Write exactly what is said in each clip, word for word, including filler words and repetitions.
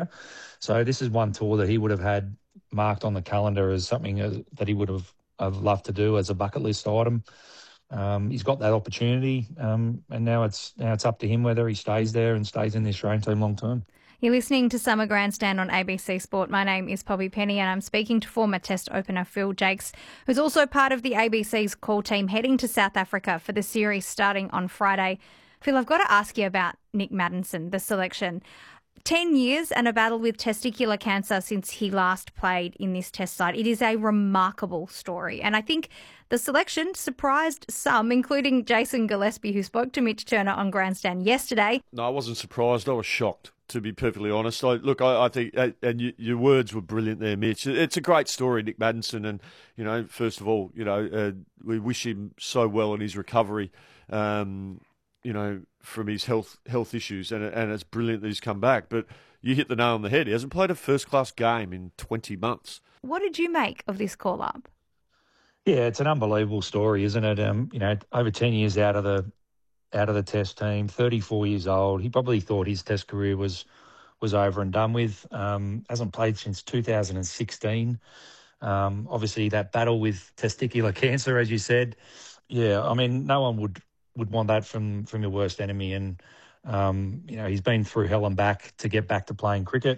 Africa. So this is one tour that he would have had marked on the calendar as something uh, that he would have, have loved to do as a bucket list item. Um, he's got that opportunity, um, and now it's now it's up to him whether he stays there and stays in the Australian team long term. You're listening to Summer Grandstand on A B C Sport. My name is Poppy Penny and I'm speaking to former Test opener Phil Jakes, who's also part of the A B C's call team heading to South Africa for the series starting on Friday. Phil, I've got to ask you about Nic Maddinson, the selection. Ten years and a battle with testicular cancer since he last played in this Test side. It is a remarkable story. And I think the selection surprised some, including Jason Gillespie, who spoke to Mitch Turner on Grandstand yesterday. No, I wasn't surprised. I was shocked, to be perfectly honest. I, look, I, I think, and you, your words were brilliant there, Mitch. It's a great story, Nic Maddinson. And, you know, first of all, you know, uh, we wish him so well in his recovery. Um you know, from his health health issues, and and it's brilliant that he's come back. But you hit the nail on the head. He hasn't played a first-class game in twenty months. What did you make of this call-up? Yeah, it's an unbelievable story, isn't it? Um, you know, over ten years out of the out of the Test team, thirty-four years old. He probably thought his Test career was was over and done with. Um, hasn't played since two thousand sixteen. Um, obviously, that battle with testicular cancer, as you said. Yeah, I mean, no one would. would want that from, from your worst enemy. And, um, you know, he's been through hell and back to get back to playing cricket.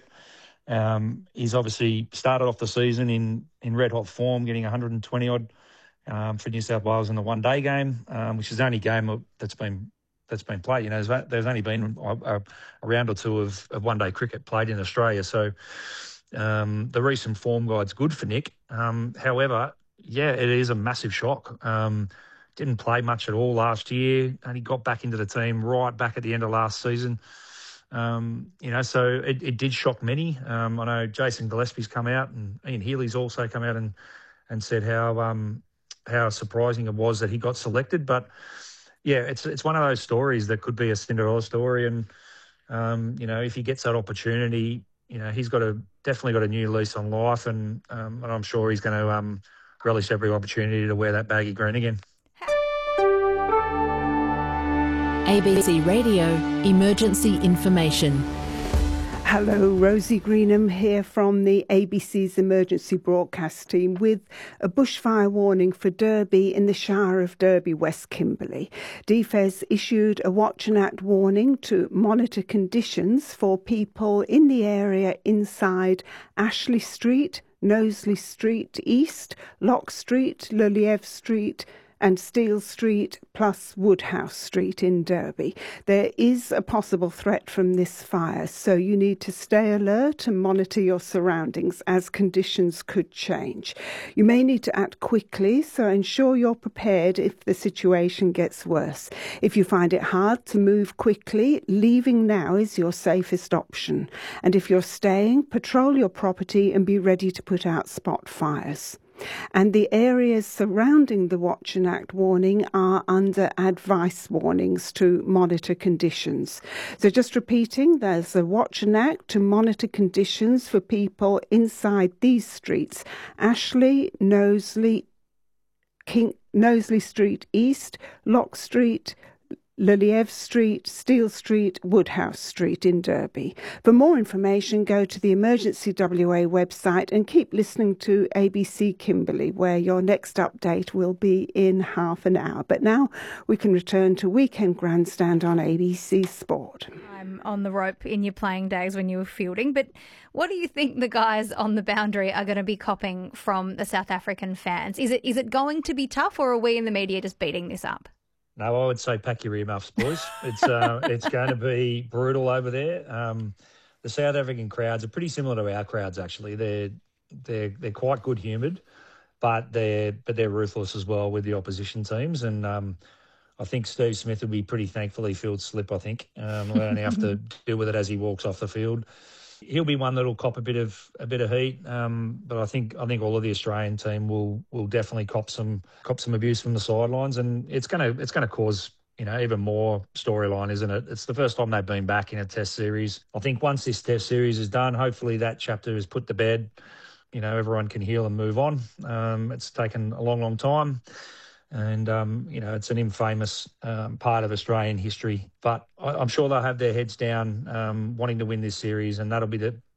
Um, he's obviously started off the season in, in red-hot form, getting one hundred twenty odd um, for New South Wales in the one-day game, um, which is the only game that's been that's been played. You know, there's, there's only been a, a round or two of, of one-day cricket played in Australia. So um, the recent form guide's good for Nick. Um, however, yeah, it is a massive shock. Um Didn't play much at all last year, and he got back into the team right back at the end of last season. Um, you know, so it, it did shock many. Um, I know Jason Gillespie's come out, and Ian Healy's also come out and, and said how um, how surprising it was that he got selected. But yeah, it's it's one of those stories that could be a Cinderella story, and um, you know, if he gets that opportunity, you know, he's got a definitely got a new lease on life, and um, and I'm sure he's going to um, relish every opportunity to wear that baggy green again. A B C Radio Emergency Information. Hello, Rosie Greenham here from the A B C's emergency broadcast team with a bushfire warning for Derby in the Shire of Derby, West Kimberley. D F E S issued a Watch and Act warning to monitor conditions for people in the area inside Ashley Street, Knowsley Street East, Lock Street, Luliev Street, and Steel Street plus Woodhouse Street in Derby. There is a possible threat from this fire, so you need to stay alert and monitor your surroundings as conditions could change. You may need to act quickly, so ensure you're prepared if the situation gets worse. If you find it hard to move quickly, leaving now is your safest option. And if you're staying, patrol your property and be ready to put out spot fires. And the areas surrounding the Watch and Act warning are under advice warnings to monitor conditions. So just repeating, there's a Watch and Act to monitor conditions for people inside these streets: Ashley, Knowsley, King, Knowsley Street East, Lock Street, Luliev Street, Steel Street, Woodhouse Street in Derby. For more information, go to the Emergency W A website and keep listening to A B C Kimberley, where your next update will be in half an hour. But now we can return to Weekend Grandstand on A B C Sport. I'm on the rope in your playing days when you were fielding, but what do you think the guys on the boundary are going to be copping from the South African fans? Is it is it going to be tough, or are we in the media just beating this up? No, I would say pack your earmuffs, boys. It's uh, it's going to be brutal over there. Um, the South African crowds are pretty similar to our crowds, actually. They're they're they're quite good humoured, but they're but they're ruthless as well with the opposition teams. And um, I think Steve Smith will be pretty thankful he fields slip. I think um, we'll only have to deal with it as he walks off the field. He'll be one that'll cop a bit of a bit of heat, um, but I think I think all of the Australian team will will definitely cop some cop some abuse from the sidelines, and it's gonna it's gonna cause you know even more storyline, isn't it? It's the first time they've been back in a Test series. I think once this Test series is done, hopefully that chapter is put to bed. You know, everyone can heal and move on. Um, it's taken a long, long time. And, um, you know, it's an infamous um, part of Australian history. But I, I'm sure they'll have their heads down um, wanting to win this series, and that'll be the